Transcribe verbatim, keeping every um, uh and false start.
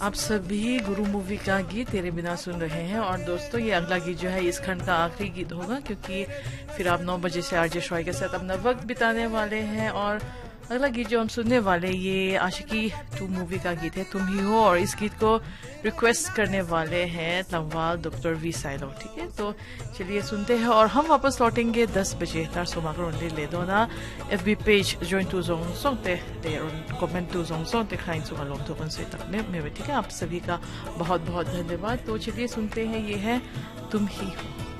आप सभी गुरु मूवी का गीत तेरे बिना सुन रहे हैं। और दोस्तों, ये अगला गीत जो है इस खंड का आखिरी गीत होगा, क्योंकि फिर आप नौ बजे से आरजे शॉय के साथ अपना वक्त बिताने वाले हैं। और अगला गीत जो हम सुनने वाले, ये आशिकी टू मूवी का गीत है, तुम ही हो। और इस गीत को रिक्वेस्ट करने वाले हैं तंवाल डॉक्टर वी साइलो। ठीक है, तो चलिए सुनते हैं और हम वापस लौटेंगे दस बजे। तार सोमाकर उन्हें ले दो ना F B page join to Jong सोंगते दे और कमेंट टू जोंग सोंगते खाइन सुगा लोग तो से तक में मेरे। ठीक है, आप सभी का बहुत बहुत धन्यवाद। तो चलिए सुनते हैं, ये है तुम ही हो।